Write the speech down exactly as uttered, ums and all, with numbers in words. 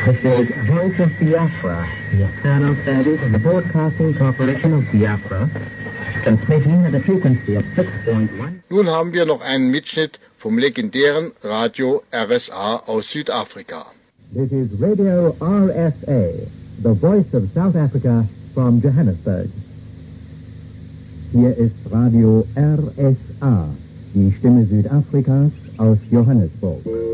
This is Voice of Biafra, the external service of the Broadcasting Corporation of Biafra, transmitting at a frequency of six point one. Nun haben wir noch einen Mitschnitt vom legendären Radio R S A aus Südafrika. This is Radio R S A, the voice of South Africa from Johannesburg. Hier ist Radio R S A, die Stimme Südafrikas aus Johannesburg.